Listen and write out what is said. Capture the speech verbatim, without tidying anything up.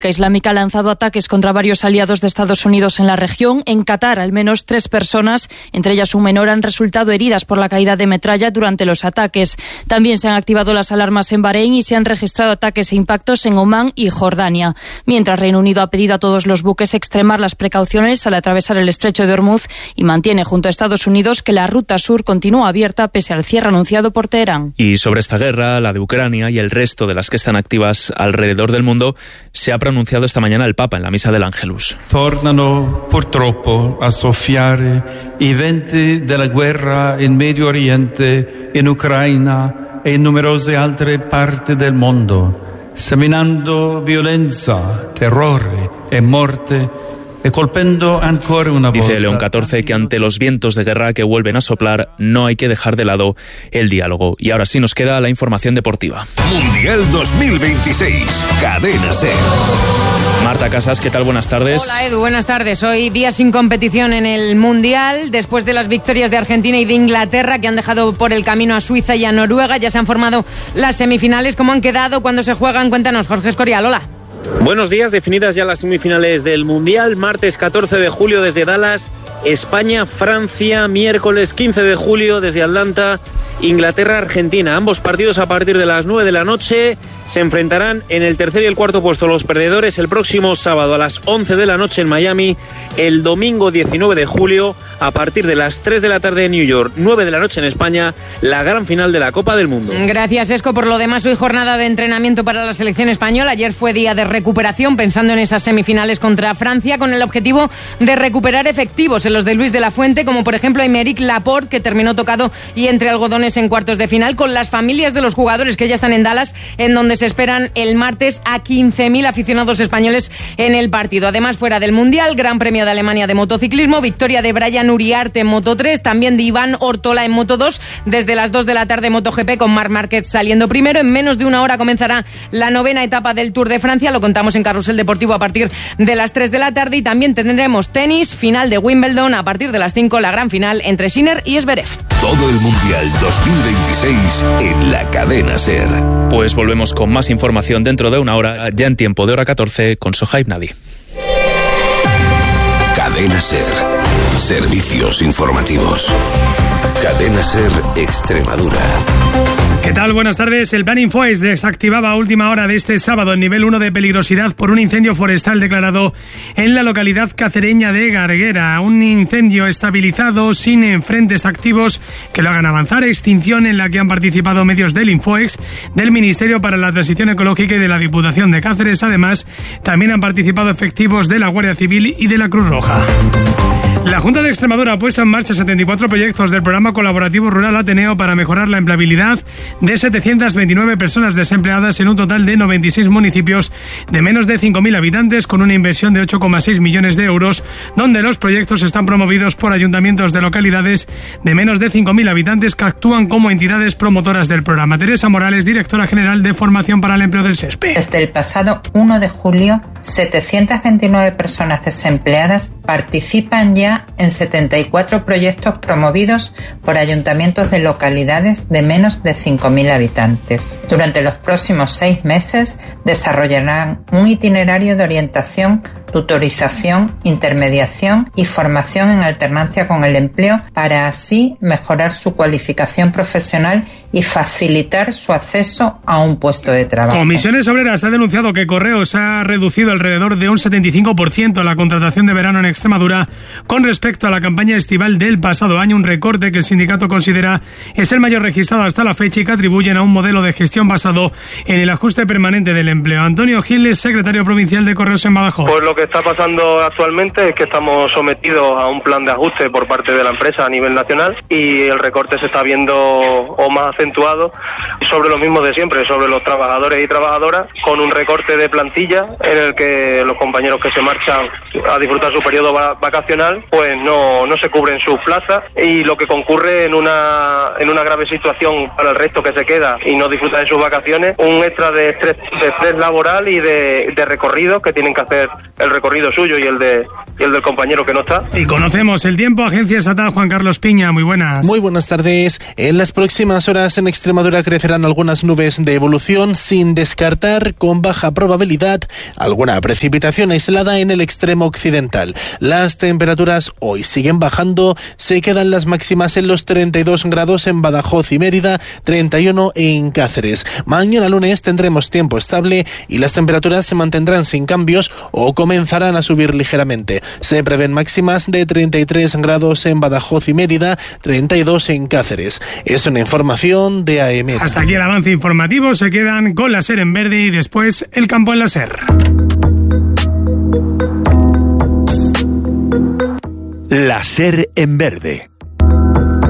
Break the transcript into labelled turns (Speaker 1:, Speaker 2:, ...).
Speaker 1: Islámica ha lanzado ataques contra varios aliados de Estados Unidos en la región. En Qatar, al menos tres personas, entre ellas un menor, han resultado heridas por la caída de metralla durante los ataques. También se han activado las alarmas en Bahrein y se han registrado ataques e impactos en Omán y Jordania. Mientras, Reino Unido ha pedido a todos los buques extremar las precauciones al atravesar el estrecho de Hormuz y mantiene junto a Estados Unidos que la ruta sur continúa abierta pese al cierre anunciado por Teherán.
Speaker 2: Y sobre esta guerra, la de Ucrania y el resto de las que están activas alrededor del mundo, se ha pronunciado esta mañana el Papa en la misa del Ángelus.
Speaker 3: Tornano purtroppo a soffiare i venti della guerra in Medio Oriente, in Ucraina e in numerose altre parti del mondo, seminando violenza, terrore e morte.
Speaker 2: Dice León catorce que ante los vientos de guerra que vuelven a soplar no hay que dejar de lado el diálogo. Y ahora sí nos queda la información deportiva.
Speaker 4: Mundial dos mil veintiséis, Cadena SER.
Speaker 2: Marta Casas, ¿qué tal? Buenas tardes.
Speaker 5: Hola Edu, buenas tardes. Hoy día sin competición en el Mundial. Después de las victorias de Argentina y de Inglaterra, que han dejado por el camino a Suiza y a Noruega, ya se han formado las semifinales. ¿Cómo han quedado? ¿Cuándo se juegan? Cuéntanos, Jorge Escorial. Hola.
Speaker 6: Buenos días, definidas ya las semifinales del Mundial, martes catorce de julio desde Dallas, España, Francia, miércoles quince de julio desde Atlanta, Inglaterra, Argentina. Ambos partidos a partir de las nueve de la noche se enfrentarán en el tercer y el cuarto puesto los perdedores el próximo sábado a las once de la noche en Miami, el domingo diecinueve de julio a partir de las tres de la tarde en New York, nueve de la noche en España, la gran final de la Copa del Mundo.
Speaker 5: Gracias, Esco. Por lo demás, hoy jornada de entrenamiento para la selección española. Ayer fue día de recuperación pensando en esas semifinales contra Francia con el objetivo de recuperar efectivos en los de Luis de la Fuente, como por ejemplo Aymeric Laporte, que terminó tocado y entre algodones en cuartos de final, con las familias de los jugadores que ya están en Dallas, en donde se esperan el martes a quince mil aficionados españoles en el partido. Además, fuera del Mundial, Gran Premio de Alemania de motociclismo, victoria de Brian Uriarte en Moto tres, también de Iván Ortola en Moto dos, desde las dos de la tarde MotoGP con Marc Márquez saliendo primero. En menos de una hora comenzará la novena etapa del Tour de Francia, lo contamos en Carrusel Deportivo a partir de las tres de la tarde, y también tendremos tenis, final de Wimbledon a partir de las cinco, la gran final entre Sinner y Zverev.
Speaker 4: Todo el Mundial dos mil veintiséis en la Cadena SER.
Speaker 2: Pues volvemos con más información dentro de una hora, ya en tiempo de hora catorce, con Sohaib Nadi.
Speaker 4: Cadena SER. Servicios informativos. Cadena SER Extremadura.
Speaker 7: ¿Qué tal? Buenas tardes. El plan Infoes desactivaba a última hora de este sábado el nivel uno de peligrosidad por un incendio forestal declarado en la localidad cacereña de Garguera. Un incendio estabilizado, sin frentes activos que lo hagan avanzar. Extinción en la que han participado medios del Infoex, del Ministerio para la Transición Ecológica y de la Diputación de Cáceres. Además, también han participado efectivos de la Guardia Civil y de la Cruz Roja. La Junta de Extremadura ha puesto en marcha setenta y cuatro proyectos del programa colaborativo rural Ateneo para mejorar la empleabilidad de setecientas veintinueve personas desempleadas en un total de noventa y seis municipios de menos de cinco mil habitantes, con una inversión de ocho coma seis millones de euros, donde los proyectos están promovidos por ayuntamientos de localidades de menos de cinco mil habitantes que actúan como entidades promotoras del programa. Teresa Morales, directora general de Formación para el Empleo del SESPE.
Speaker 8: Desde el pasado uno de julio, setecientas veintinueve personas desempleadas participan ya en setenta y cuatro proyectos promovidos por ayuntamientos de localidades de menos de cinco mil habitantes. Durante los próximos seis meses desarrollarán un itinerario de orientación, tutorización, intermediación y formación en alternancia con el empleo para así mejorar su cualificación profesional y facilitar su acceso a un puesto de trabajo.
Speaker 7: Comisiones Obreras ha denunciado que Correos ha reducido alrededor de un setenta y cinco por ciento la contratación de verano en Extremadura con respecto a la campaña estival del pasado año, un recorte que el sindicato considera es el mayor registrado hasta la fecha y que atribuyen a un modelo de gestión basado en el ajuste permanente del empleo. Antonio Giles, secretario provincial de Correos en Badajoz.
Speaker 9: Pues lo que está pasando actualmente es que estamos sometidos a un plan de ajuste por parte de la empresa a nivel nacional y el recorte se está viendo o más acentuado sobre lo mismo de siempre, sobre los trabajadores y trabajadoras, con un recorte de plantilla en el que los compañeros que se marchan a disfrutar su periodo vacacional pues no, no se cubren sus plazas, y lo que concurre en una en una grave situación para el resto que se queda y no disfruta de sus vacaciones, un extra de estrés, de estrés laboral y de, de recorrido que tienen que hacer el el recorrido suyo y el de y el del compañero que no está.
Speaker 7: Y conocemos el tiempo. Agencia Estatal Juan Carlos Piña, muy buenas.
Speaker 10: Muy buenas tardes. En las próximas horas en Extremadura crecerán algunas nubes de evolución, sin descartar con baja probabilidad alguna precipitación aislada en el extremo occidental. Las temperaturas hoy siguen bajando, se quedan las máximas en los treinta y dos grados en Badajoz y Mérida, treinta y uno en Cáceres. Mañana lunes tendremos tiempo estable y las temperaturas se mantendrán sin cambios o comenzarán a subir ligeramente. Se prevén máximas de treinta y tres grados en Badajoz y Mérida, treinta y dos en Cáceres. Es una información de A M.
Speaker 7: Hasta aquí el avance informativo. Se quedan con la SER en verde y después el campo en la SER.
Speaker 4: La SER en verde.